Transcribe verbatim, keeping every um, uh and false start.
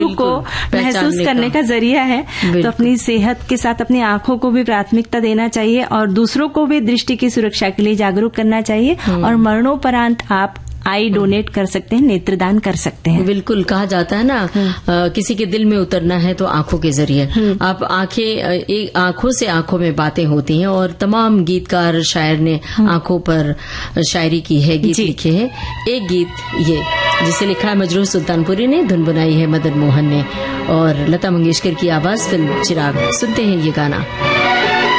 को महसूस करने का जरिया है। तो अपनी सेहत के साथ अपनी आंखों को भी प्राथमिकता देना चाहिए और दूसरों को भी दृष्टि की सुरक्षा के लिए जागरूक करना चाहिए। और मरणोपरांत आप आई डोनेट कर सकते हैं, नेत्रदान कर सकते हैं। बिल्कुल, कहा जाता है ना, आ, किसी के दिल में उतरना है तो आंखों के जरिए। आप आंखें, एक आंखों से आंखों में बातें होती हैं और तमाम गीतकार शायर ने आंखों पर शायरी की है, गीत लिखे हैं। एक गीत ये जिसे लिखा है मजरूह सुल्तानपुरी ने, धुन बनाई है मदन मोहन ने और लता मंगेशकर की आवाज, फिल्म चिराग। सुनते हैं ये गाना।